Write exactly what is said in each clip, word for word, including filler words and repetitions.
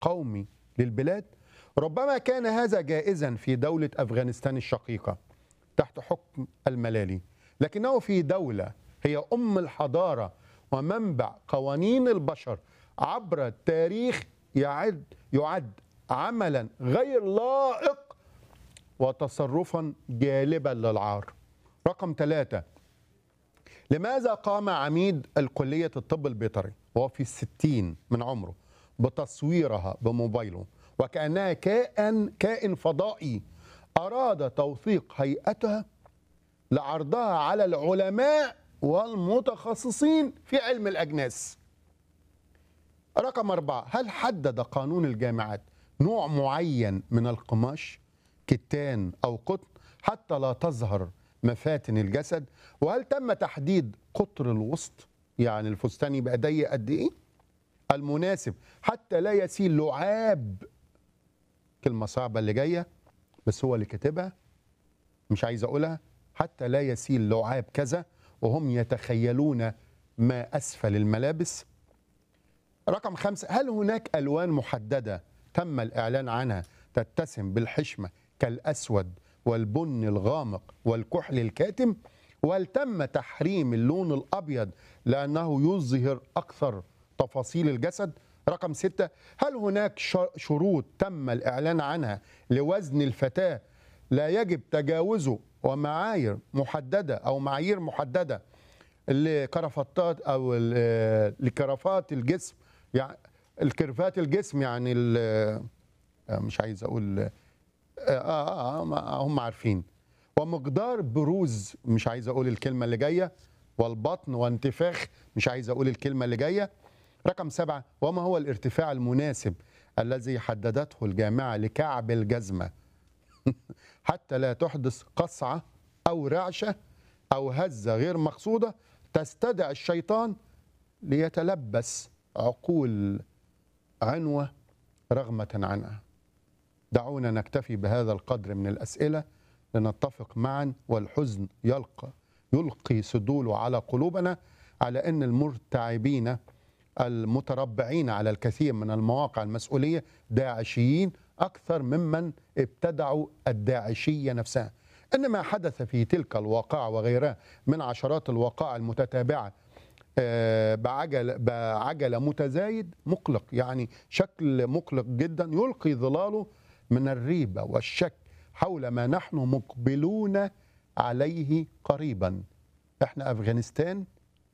قومي للبلاد. ربما كان هذا جائزا في دولة أفغانستان الشقيقة تحت حكم الملالي، لكنه في دولة هي أم الحضارة ومنبع قوانين البشر عبر التاريخ يعد يعد عملا غير لائق وتصرفا جالبا للعار. رقم ثلاثة، لماذا قام عميد الكلية الطب البيطري وهو في الستين من عمره بتصويرها بموبايله وكأنها كائن كائن فضائي أراد توثيق هيئتها لعرضها على العلماء والمتخصصين في علم الأجناس؟ رقم أربعة، هل حدد قانون الجامعات نوع معين من القماش كتان أو قطن حتى لا تظهر مفاتن الجسد؟ وهل تم تحديد قطر الوسط، يعني الفستان يبقى ضيق قد إيه المناسب حتى لا يسيل لعاب، كلمة صعبة اللي جاية بس هو اللي كاتبها مش عايز أقولها، حتى لا يسيل لعاب كذا وهم يتخيلون ما أسفل الملابس. رقم خمسة، هل هناك ألوان محددة تم الإعلان عنها تتسم بالحشمة كالأسود والبني الغامق والكحل الكاتم؟ وهل تم تحريم اللون الأبيض لأنه يظهر أكثر تفاصيل الجسد؟ رقم ستة، هل هناك شروط تم الإعلان عنها لوزن الفتاة لا يجب تجاوزه ومعايير محددة أو معايير محددة لكرافتات أو لكرافات الجسم، يعني الكرفات الجسم، يعني مش عايز أقول آه, آه, آه هم عارفين، ومقدار بروز مش عايز أقول الكلمة اللي جاية، والبطن وانتفاخ مش عايز أقول الكلمة اللي جاية. رقم سبعة، وما هو الارتفاع المناسب الذي حددته الجامعة لكعب الجزمة حتى لا تحدث قصعة أو رعشة أو هزة غير مقصودة تستدعي الشيطان ليتلبس عقول عنوة رغمة عنها؟ دعونا نكتفي بهذا القدر من الأسئلة لنتفق معا، والحزن يلقى يلقي سدوله على قلوبنا على أن المرتعبين المتربعين على الكثير من المواقع المسؤولية داعشيين أكثر ممن ابتدعوا الداعشية نفسها. إن ما حدث في تلك الواقعة وغيرها من عشرات الوقائع المتتابعة بعجل بعجلة متزايد مقلق، يعني شكل مقلق جدا يلقي ظلاله من الريبة والشك حول ما نحن مقبلون عليه قريبا. احنا أفغانستان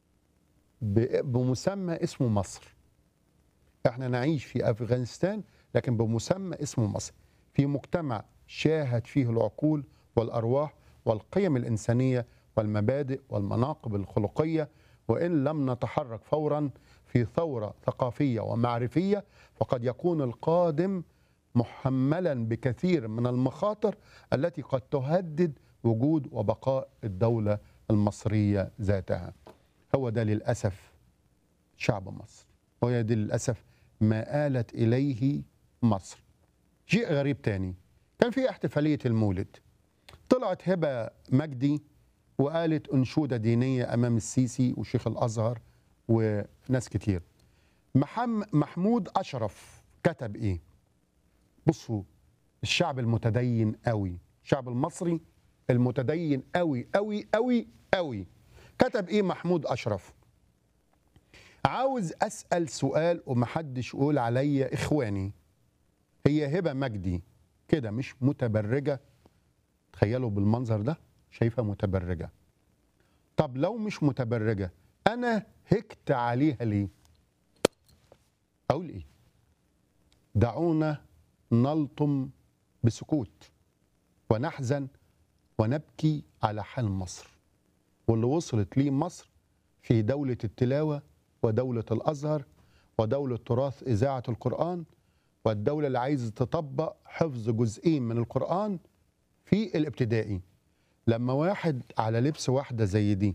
بمسمى اسمه مصر، احنا نعيش في أفغانستان لكن بمسمى اسمه مصر، في مجتمع شاهد فيه العقول والأرواح والقيم الإنسانية والمبادئ والمناقب الخلقية. وإن لم نتحرك فورا في ثورة ثقافية ومعرفية فقد يكون القادم محملا بكثير من المخاطر التي قد تهدد وجود وبقاء الدولة المصرية ذاتها. هو ده للأسف شعب مصر، وهي دي للأسف ما آلت إليه مصر. شيء غريب تاني، كان في احتفالية المولد، طلعت هبة مجدي وقالت أنشودة دينية أمام السيسي وشيخ الأزهر وناس كتير. محم محمود أشرف كتب إيه؟ بصوا، الشعب المتدين قوي، الشعب المصري المتدين قوي قوي قوي قوي، كتب إيه محمود أشرف؟ عاوز أسأل سؤال ومحدش يقول عليا إخواني، هي هبة مجدي كده مش متبرجة؟ تخيلوا بالمنظر ده، شايفة متبرجة. طب لو مش متبرجة أنا هكت عليها ليه؟ أقول إيه؟ دعونا نلطم بسكوت ونحزن ونبكي على حال مصر واللي وصلت ليه مصر في دولة التلاوة ودولة الأزهر ودولة تراث إذاعة القرآن، والدولة اللي عايزة تطبق حفظ جزئين من القرآن في الابتدائي. لما واحد على لبس واحدة زي دي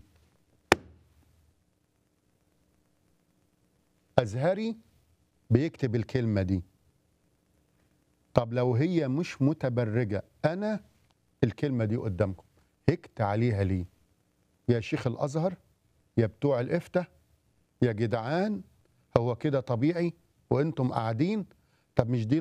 أزهري بيكتب الكلمة دي، طب لو هي مش متبرجة أنا الكلمة دي قدامكم هكت عليها ليه؟ يا شيخ الأزهر يا بتوع الإفتاء يا جدعان، هو كده طبيعي وانتم قاعدين طب مش دي